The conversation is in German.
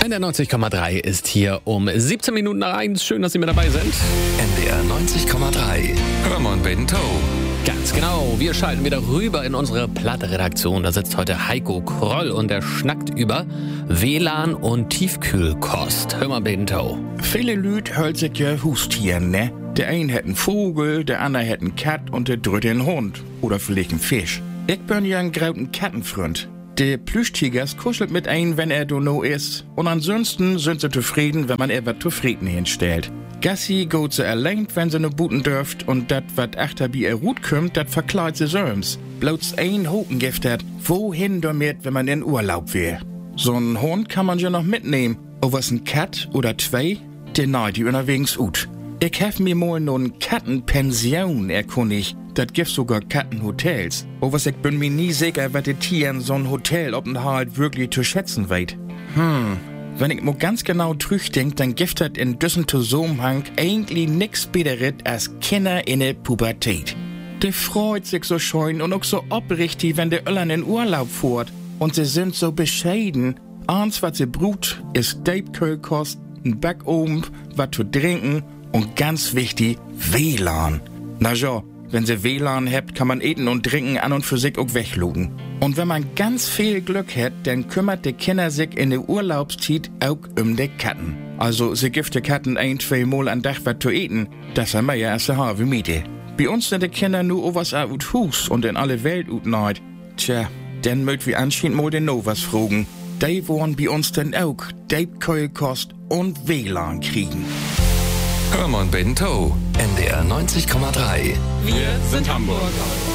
NDR 90,3 ist hier um 17 Minuten nach 1. Schön, dass Sie mit dabei sind. NDR 90,3. Hör mal Bento. Ganz genau. Wir schalten wieder rüber in unsere Platte-Redaktion. Da sitzt heute Heiko Kroll und der schnackt über WLAN und Tiefkühlkost. Hör mal Bento. Viele Lüd hören sich ja Haustieren, ne? Der eine hat einen Vogel, der andere hat einen Kat und der dritte einen Hund. Oder vielleicht einen Fisch. Ich bin ja ein grauten Kattenfreund. Der Plüschtigers kuschelt mit ein, wenn er no ist. Und ansonsten sind sie zufrieden, wenn man etwas zufrieden hinstellt. Gassi geht sie allein, wenn sie no buten dürft. Und dat, wat achter bi er Rut kommt, dat verkleidet sie söms. Bloß ein Hopengift hat, wohin damit, wenn man in Urlaub wär. So einen Hund kann man ja noch mitnehmen. O was ein Kat oder zwei, der neid die unterwegs ut. Ich hab mir mal no n Kattenpension erkundigt. Dat gibt sogar Kattenhotels. O was ich bin mir nie sicher, was die Tieren so ein Hotel halt wirklich zu schätzen weit. Wenn ich mal ganz genau denk, dann gibt das in diesem Zusammenhang eigentlich nix Besseres als Kinder in der Pubertät. Die freut sich so schön und auch so oprichtig, wenn der Öllern in Urlaub fährt. Und sie sind so bescheiden. Eins, was sie brut, ist Deibkühlkost, ein Backofen, was zu trinken und ganz wichtig, WLAN. Na ja, wenn sie WLAN habt, kann man eten und trinken an und für sich auch wegluden. Und wenn man ganz viel Glück hat, dann kümmert die Kinder sich in der Urlaubszeit auch um die Katten. Also sie gibt die Katten 1-2 Mal am Tag was zu eten. Das haben wir ja erst eine halbe Miete. Bei uns sind die Kinder nur was aus Hus und in alle Welt utneid. Tja, dann mögt wir anscheinend mal den Novas fragen. Die wollen bei uns dann auch Deibkühlkost und WLAN kriegen. Hör mal Bento. NDR 90,3. Wir sind Hamburger.